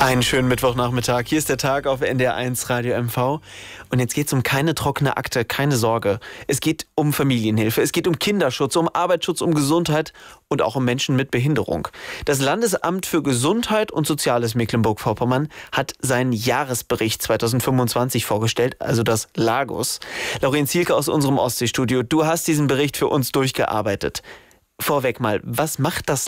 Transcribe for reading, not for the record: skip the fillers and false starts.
Einen schönen Mittwochnachmittag. Hier ist der Tag auf NDR1 Radio MV. Und jetzt geht es um keine trockene Akte, keine Sorge. Es geht um Familienhilfe, es geht um Kinderschutz, um Arbeitsschutz, um Gesundheit und auch um Menschen mit Behinderung. Das Landesamt für Gesundheit und Soziales Mecklenburg-Vorpommern hat seinen Jahresbericht 2025 vorgestellt, also das LAGOS. Lauren Zielke aus unserem Ostseestudio, du hast diesen Bericht für uns durchgearbeitet. Vorweg mal, was macht das